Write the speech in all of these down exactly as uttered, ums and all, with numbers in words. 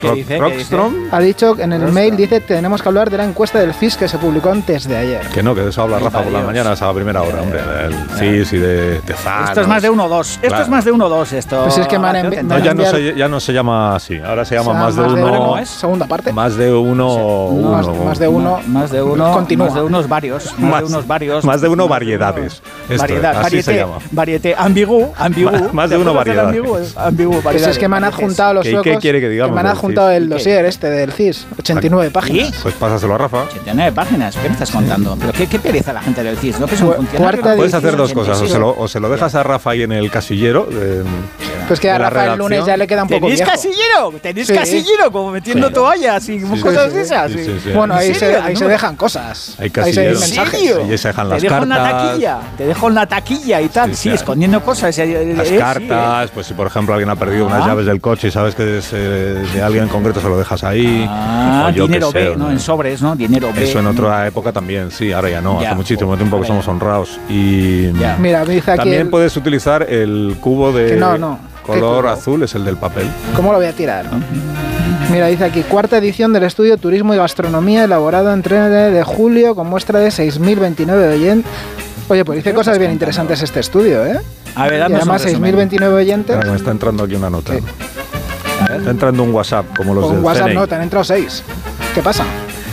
¿Qué dice? Rockstrom Ha dicho en el mail, dice, tenemos que hablar de la encuesta del C I S que se publicó antes de ayer. Que no, que de eso habla Rafa por la mañana, a la primera hora, hombre. El C I S y de Tezanos. Esto es más de uno o dos. Esto Claro. es más de uno o dos. Esto. Pues es que me han envi- No, ya no, se, ya no se llama así, ahora se llama O sea, más de uno. ¿cómo es? Segunda parte. Más de uno. Sí, más, uno más de uno. Más de uno. Continúa. Más de unos varios. Más, de unos varios. Más de uno más variedades. uno- Esto, variedad, así varieté, se llama. Varieté, ambigú, ambigú. Más- más de ¿Te uno acuerdas del variedades. ambigú? Es ambigú, Pues variedades, es que me han varietés. adjuntado los ¿Qué- suecos. qué quiere que digamos me han del adjuntado C I S? el ¿Y qué? dossier este del C I S. ochenta y nueve páginas. Pues pásaselo a Rafa. ochenta y nueve páginas, ¿qué me estás contando? Pero qué, qué pereza la gente del C I S, ¿no? Que son Cu- funcionarios. cuarta Puedes hacer dos ochenta y cosas, o siete. se lo, o se lo dejas a Rafa ahí en el casillero. eh, Pues que de a la Rafa el lunes redacción. ya le queda un poco ¿Tenéis viejo. casillero? ¿Tenéis Sí. casillero? Como metiendo Sí. toallas y Sí, cosas sí, de sí. esas. Sí, sí, sí. Bueno, ahí, ¿En se, serio? ahí No se me- dejan cosas. Hay Ahí se casilleros. hay ¿En mensajes. serio? Y ahí se dejan las te dejo en la cartas. taquilla, te dejo en la taquilla y tal, Sí, sí, sí. escondiendo cosas. eh, eh, Las eh, cartas, pues si por ejemplo alguien ha perdido Ah. unas llaves del coche y sabes que es eh, de alguien en concreto, se lo dejas ahí. sí. Ah, O yo qué dinero sé, B, ¿no? En sobres, ¿no? Dinero B. Eso en otra época también, sí, ahora ya no, Ya, hace muchísimo joder, tiempo que ahora somos ya. honrados. Y Ya. Mira, me dice aquí. también el- puedes utilizar el cubo de Que no, no. ¿Qué color cubo? azul, es el del papel. ¿Cómo lo voy a tirar? Mira, dice aquí, cuarta edición del estudio Turismo y Gastronomía, elaborado en trece de julio, con muestra de seis mil veintinueve oyentes. Oye, pues dice cosas bien interesantes este estudio, ¿eh? A ver, Y danos un además seis mil resumen. veintinueve oyentes. Ahora que me está entrando aquí una nota. Sí. Está entrando un WhatsApp, como los Con del WhatsApp C N I. no, te han entrado seis. ¿Qué pasa?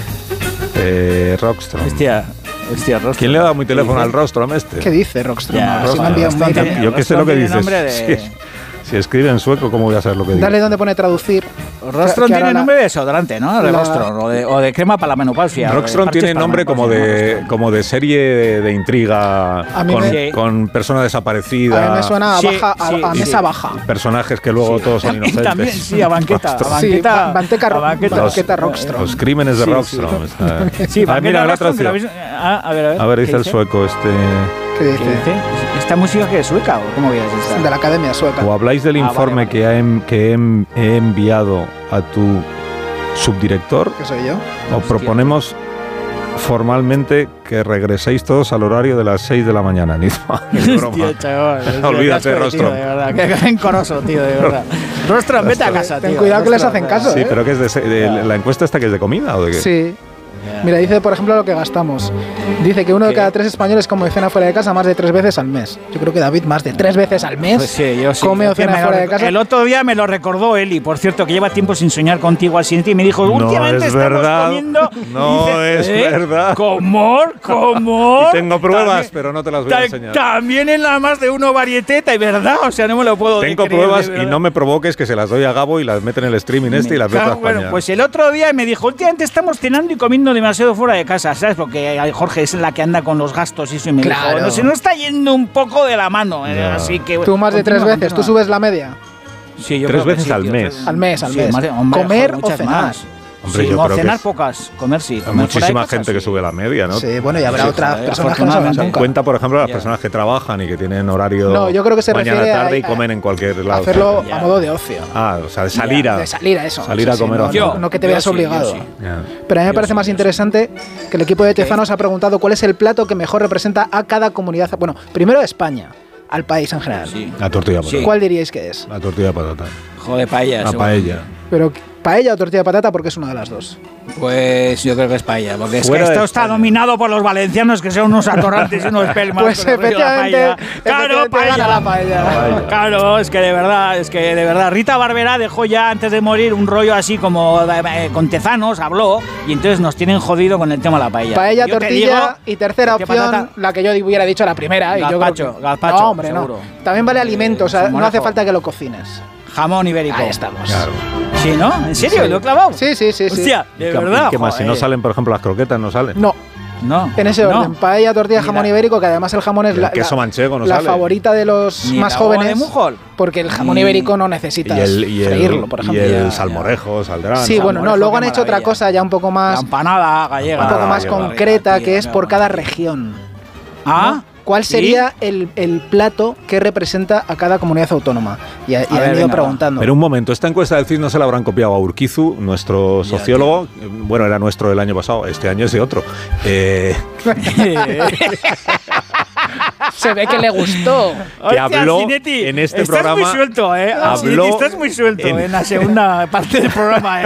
Eh, Rockstrom. Hostia, hostia, rostro. ¿Quién le ha dado mi teléfono al Rockstrom este? ¿Qué dice Rockstrom? Ya, Si me ha enviado un mail bastante. también. Yo qué sé lo que Tiene dices. nombre de- Si, si escribe en sueco, ¿cómo voy a saber lo que dice? Dale donde pone traducir. Rostron Que ahora tiene la- nombre de desodorante, ¿no? De la- Rostron, o de, o de crema para la menopausia. Rockstrom Parches tiene para la nombre como menopausia, de, ¿no? como de serie de, de intriga A mí con, me- con persona desaparecida. A mí me suena a, Sí, baja, a, sí, a sí. mesa baja. Personajes que luego todos son inocentes. También, sí, a banqueta. A Rockstrom. Sí, banqueta, ba- banqueta- a banqueta. banqueta Rockstrom. Los crímenes de Sí, Rockstrom. está- Sí, Ah, banqueta mira, la Rockstrom, pero traducción. habéis- ah, a ver, a ver. A ver, ¿qué dice el sueco este. ¿Qué ¿Qué dice? dice? ¿Esta música que es sueca o cómo veis esta? De la Academia Sueca. O habláis del Ah, vale, informe vale. que, ha en- que he, he enviado a tu subdirector, ¿Qué soy yo? o proponemos formalmente que regreséis todos al horario de las seis de la mañana. Ni ni broma. Hostia, chaval. hostia, Olvídate, qué asco de Rostrom. tío, de verdad. Qué rencoroso, tío, de verdad. Rostrom, vete a casa, Ten tío. cuidado que les Rostrom, hacen caso, Sí, ¿eh? pero que es de, se- de- la encuesta esta que es de comida o de qué? Sí. Ya. Mira, dice, por ejemplo, lo que gastamos. Dice que uno de ¿Qué? cada tres españoles come o cena fuera de casa más de tres veces al mes. Yo creo que David más de tres veces al mes Pues sí, yo sí. come o Que cena me lo fuera de rec- casa. El otro día me lo recordó Eli, por cierto, que lleva tiempo sin soñar contigo al siguiente y me dijo, No últimamente es estamos verdad. comiendo. No es verdad. ¿Cómo? ¿Cómo? Y tengo pruebas, También- pero no te las voy a ta- enseñar. También en la más de uno varieteta, y verdad, o sea, no me lo puedo Tengo creer, pruebas de y verdad. no me provoques que se las doy a Gabo y las mete en el streaming este y las meto a Claro, España. bueno, pues el otro día me dijo, últimamente estamos cenando y comiendo demasiado fuera de casa, ¿sabes? Porque Jorge es la que anda con los gastos y eso, y me Claro. dijo, no, se nos está yendo un poco de la mano, eh, Ya. así que... Tú más de tres continúa, veces, tú continúa. subes la media. Sí, yo Tres creo que veces sí, al tío, mes. tres- Al mes, al Sí, mes. más de- hombre, Comer joder, o muchas cenar. más. Hombre, Sí, yo no, creo que cenar es- pocas, comer sí. Hay Comer fuera de muchísima casa, gente que sí. sube la media, ¿no? Sí, bueno, y habrá Sí, otras joder, personas que no saben afortunadamente. nunca. Cuenta, por ejemplo, las Ya. personas que trabajan y que tienen horario No, yo creo que se mañana refiere a- tarde y a- comen en cualquier lado. Hacerlo Ya. a modo de ocio. Ah, o sea, de salir a... De salir a eso. Salir a Sí, sí, comer no, o hacer. no, no que te Yo veas sí, yo obligado. sí. Ya. Pero a mí me Yo parece sí, más yo sí. interesante que el equipo de Tezanos ha preguntado cuál es el plato que mejor representa a cada comunidad. Bueno, primero a España, al país en general. Sí. La tortilla de patata. Sí. ¿Cuál diríais que es? La tortilla de patata. Joder, paella. La seguro. paella. Pero paella o tortilla de patata porque es una de las dos. Pues yo creo que es paella, porque es que Fuera de esto está España. dominado por los valencianos que son unos atorrantes y unos pelmas. Pues con el rollo de la efectivamente, paella. Claro, efectivamente gana la paella. Paella. Claro, es que de verdad, es que de verdad. Rita Barberá dejó ya antes de morir un rollo así como eh, con Tezanos, habló, y entonces nos tienen jodido con el tema de la paella. Paella, Yo te tortilla digo, y tercera tortilla opción, patata. la que yo hubiera dicho la primera. y yo creo Gazpacho, que- gazpacho, No, hombre, seguro. no. También vale alimento, o sea, no hace salmorejo. falta que lo cocines. Jamón ibérico. Ahí estamos. Claro. Sí, ¿no? ¿En serio? Sí. ¿Lo he clavado? Sí, sí, sí, sí. Hostia, ¿Y de qué- verdad. y qué más? Si no joder. salen, por ejemplo, las croquetas, no salen. No, No. en ese no. orden. Paella, tortilla, Ni jamón la- ibérico, que además el jamón es El la, queso la- manchego no la sale. favorita de los Ni más la uva jóvenes. de Mujol. Porque el jamón Ni- ibérico no necesitas Y el, y el, freírlo, por y ejemplo. el Ya, ya. salmorejo saldrán. Sí, Salmorejo, bueno, no, luego qué han hecho otra maravilla. cosa ya un poco La más, empanada gallega. un poco Ah, más qué concreta, tío, que es qué por cada maravilla. región. Ah, ¿no? ¿Cuál ¿sí? sería el, el plato que representa a cada comunidad autónoma? Y, a- y A han ver, ido venga, preguntando. Pero un momento, esta encuesta del C I S no se la habrán copiado a Urquizu, nuestro Ya, sociólogo. eh, Bueno, era nuestro el año pasado, este año es de otro. Eh, Se ve que le gustó. que habló Cinetti, en este estás programa. muy suelto, ¿eh? habló Cinetti, estás muy suelto en- en, la segunda parte del programa, ¿eh?